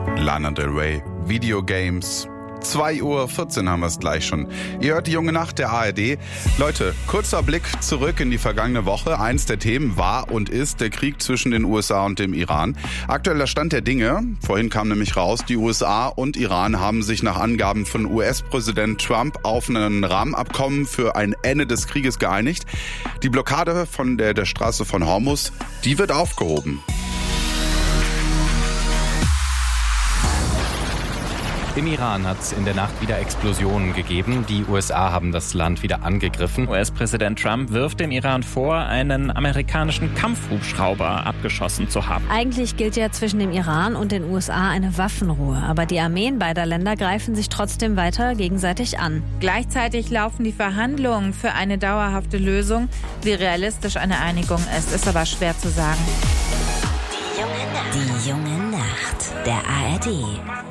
Lana Del Rey, Videogames. 2:14 Uhr haben wir es gleich schon. Ihr hört die junge Nacht der ARD. Leute, kurzer Blick zurück in die vergangene Woche. Eins der Themen war und ist der Krieg zwischen den USA und dem Iran. Aktueller Stand der Dinge, vorhin kam nämlich raus, die USA und Iran haben sich nach Angaben von US-Präsident Trump auf ein Rahmenabkommen für ein Ende des Krieges geeinigt. Die Blockade von der Straße von Hormuz, die wird aufgehoben. Im Iran hat es in der Nacht wieder Explosionen gegeben. Die USA haben das Land wieder angegriffen. US-Präsident Trump wirft dem Iran vor, einen amerikanischen Kampfhubschrauber abgeschossen zu haben. Eigentlich gilt ja zwischen dem Iran und den USA eine Waffenruhe. Aber die Armeen beider Länder greifen sich trotzdem weiter gegenseitig an. Gleichzeitig laufen die Verhandlungen für eine dauerhafte Lösung. Wie realistisch eine Einigung ist aber schwer zu sagen. Die junge Nacht der ARD.